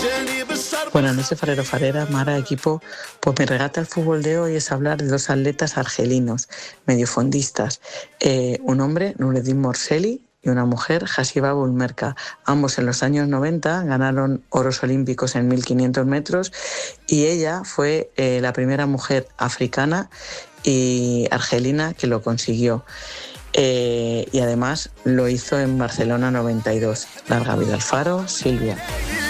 Buenas noches, farero, farera, Mara, equipo. Pues mi regata al fútbol de hoy es hablar de dos atletas argelinos, mediofondistas. Un hombre, Nureddin Morselli, y una mujer, Hasiba Bulmerka. Ambos en los años 90 ganaron oros olímpicos en 1500 metros y ella fue la primera mujer africana y argelina que lo consiguió. Y además lo hizo en Barcelona 92. Larga vida al faro, Silvia.